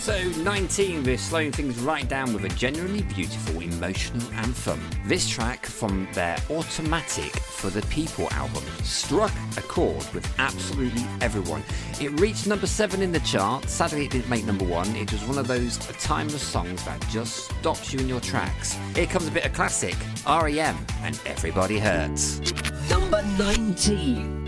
So 19, we're slowing things right down with a genuinely beautiful, emotional anthem. This track from their Automatic for the People album struck a chord with absolutely everyone. It reached number 7 in the chart. Sadly, it didn't make number 1. It was one of those timeless songs that just stops you in your tracks. Here comes a bit of classic, R.E.M. and Everybody Hurts. Number 19.